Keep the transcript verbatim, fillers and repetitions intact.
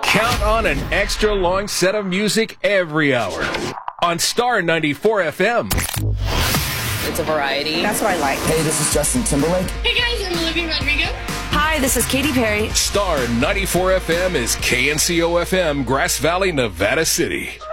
Count on an extra long set of music every hour on Star ninety-four F M. It's a variety. That's what I like. Hey, this is Justin Timberlake. Hey guys, I'm Olivia Rodrigo. Hi, this is Katy Perry. Star ninety-four F M is K N C O F M, Grass Valley, Nevada City.